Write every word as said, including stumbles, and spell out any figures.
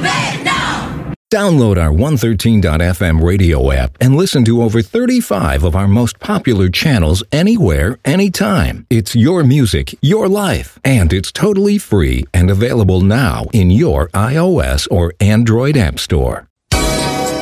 it now! Download our one thirteen dot f m radio app and listen to over thirty-five of our most popular channels anywhere, anytime. It's your music, your life, and it's totally free and available now in your iOS or Android app store.